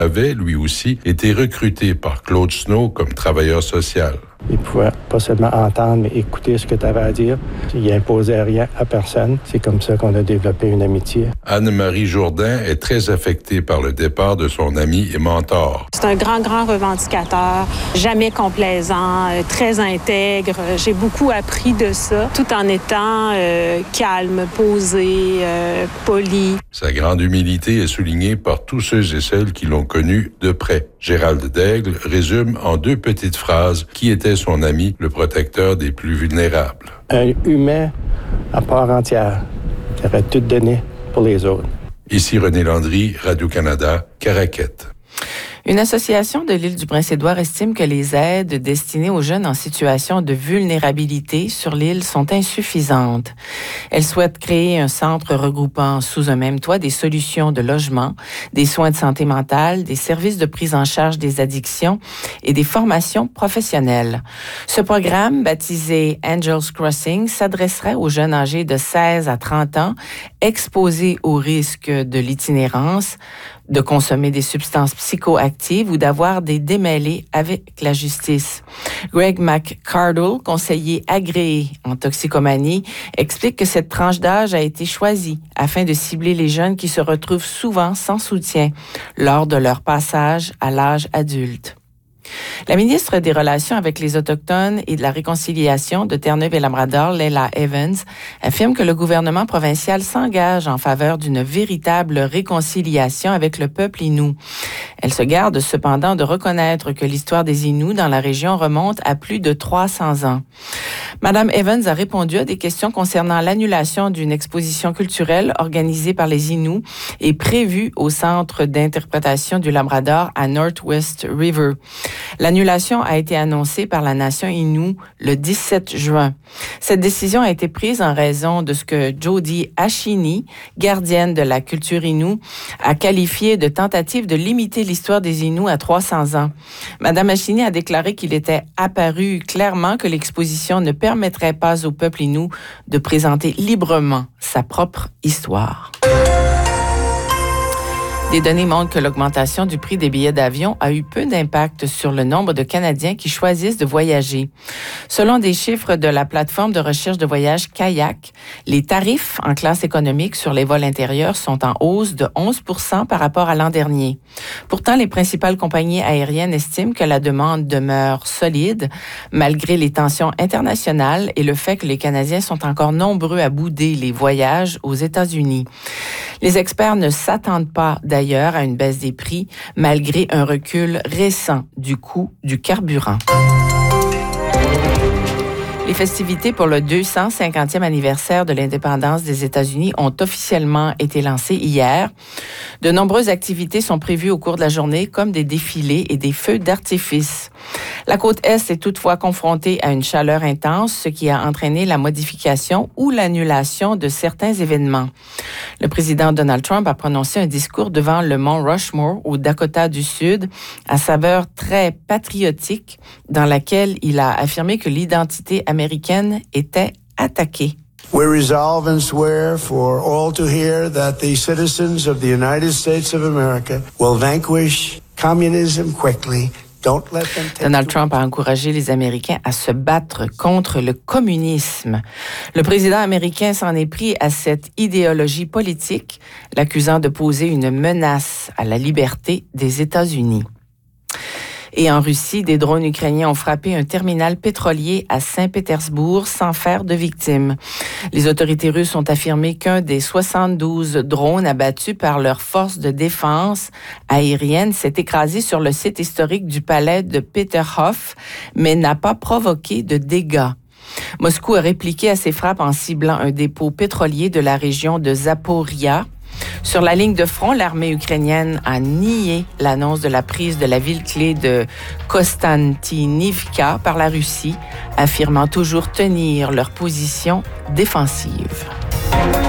avait, lui aussi, été recruté par Claude Snow comme travailleur social. Il pouvait pas seulement entendre, mais écouter ce que tu avais à dire. Il imposait rien à personne. C'est comme ça qu'on a développé une amitié. Anne-Marie Jourdain est très affectée par le départ de son ami et mentor. C'est un grand revendicateur, jamais complaisant, très intègre. J'ai beaucoup appris de ça, tout en étant calme, posé, poli. Sa grande humilité est soulignée par tous ceux et celles qui l'ont connu de près. Gérald Daigle résume en 2 petites phrases qui était son ami, le protecteur des plus vulnérables. Un humain à part entière qui aurait tout donné pour les autres. Ici René Landry, Radio-Canada, Caraquette. Une association de l'île du Prince-Édouard estime que les aides destinées aux jeunes en situation de vulnérabilité sur l'île sont insuffisantes. Elle souhaite créer un centre regroupant sous un même toit des solutions de logement, des soins de santé mentale, des services de prise en charge des addictions et des formations professionnelles. Ce programme, baptisé Angels Crossing, s'adresserait aux jeunes âgés de 16 à 30 ans exposés au risque de l'itinérance, de consommer des substances psychoactives ou d'avoir des démêlés avec la justice. Greg McCardle, conseiller agréé en toxicomanie, explique que cette tranche d'âge a été choisie afin de cibler les jeunes qui se retrouvent souvent sans soutien lors de leur passage à l'âge adulte. La ministre des Relations avec les Autochtones et de la Réconciliation de Terre-Neuve et Labrador, Leila Evans, affirme que le gouvernement provincial s'engage en faveur d'une véritable réconciliation avec le peuple Innu. Elle se garde cependant de reconnaître que l'histoire des Inuits dans la région remonte à plus de 300 ans. Madame Evans a répondu à des questions concernant l'annulation d'une exposition culturelle organisée par les Inuits et prévue au Centre d'interprétation du Labrador à Northwest River. L'annulation a été annoncée par la nation Innu le 17 juin. Cette décision a été prise en raison de ce que Jody Ashini, gardienne de la culture Innu, a qualifié de tentative de limiter l'histoire des Inuits à 300 ans. Madame Ashini a déclaré qu'il était apparu clairement que l'exposition ne permettrait pas au peuple Innu de présenter librement sa propre histoire. Des données montrent que l'augmentation du prix des billets d'avion a eu peu d'impact sur le nombre de Canadiens qui choisissent de voyager. Selon des chiffres de la plateforme de recherche de voyage Kayak, les tarifs en classe économique sur les vols intérieurs sont en hausse de 11% par rapport à l'an dernier. Pourtant, les principales compagnies aériennes estiment que la demande demeure solide malgré les tensions internationales et le fait que les Canadiens sont encore nombreux à bouder les voyages aux États-Unis. Les experts ne s'attendent pas d'ailleurs à une baisse des prix, malgré un recul récent du coût du carburant. Les festivités pour le 250e anniversaire de l'indépendance des États-Unis ont officiellement été lancées hier. De nombreuses activités sont prévues au cours de la journée, comme des défilés et des feux d'artifice. La côte Est est toutefois confrontée à une chaleur intense, ce qui a entraîné la modification ou l'annulation de certains événements. Le président Donald Trump a prononcé un discours devant le mont Rushmore, au Dakota du Sud, à saveur très patriotique, dans laquelle il a affirmé que l'identité américaine était attaquée. We resolve and swear for all to hear that the citizens of the United States of America will vanquish communism quickly. Donald Trump a encouragé les Américains à se battre contre le communisme. Le président américain s'en est pris à cette idéologie politique, l'accusant de poser une menace à la liberté des États-Unis. Et en Russie, des drones ukrainiens ont frappé un terminal pétrolier à Saint-Pétersbourg sans faire de victimes. Les autorités russes ont affirmé qu'un des 72 drones abattus par leurs forces de défense aérienne s'est écrasé sur le site historique du palais de Peterhof, mais n'a pas provoqué de dégâts. Moscou a répliqué à ces frappes en ciblant un dépôt pétrolier de la région de Zaporia. Sur la ligne de front, l'armée ukrainienne a nié l'annonce de la prise de la ville clé de Kostantinivka par la Russie, affirmant toujours tenir leur position défensive.